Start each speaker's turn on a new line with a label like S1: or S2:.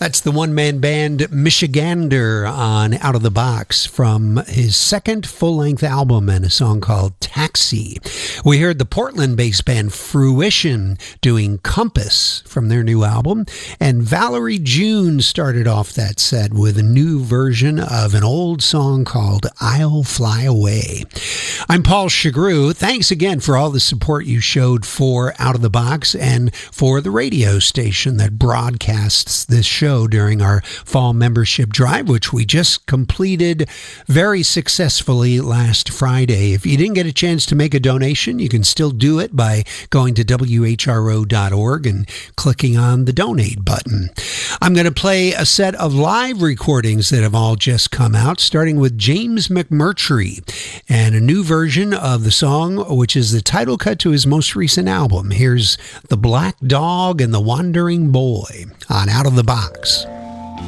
S1: That's the one-man band Michigander on Out of the Box from his second full-length album and a song called Taxi. We heard the Portland-based band Fruition doing Compass from their new album, and Valerie June started off that set with a new version of an old song called I'll Fly Away. I'm Paul Chagru. Thanks again for all the support you showed for Out of the Box and for the radio station that broadcasts this show during our fall membership drive, which we just completed very successfully last Friday. If you didn't get a chance to make a donation, you can still do it by going to WHRO.org and clicking on the donate button. I'm going to play a set of live recordings that have all just come out, starting with James McMurtry and a new version of the song, which is the title cut to his most recent album. Here's The Black Dog and the Wandering Boy on Out of the Box.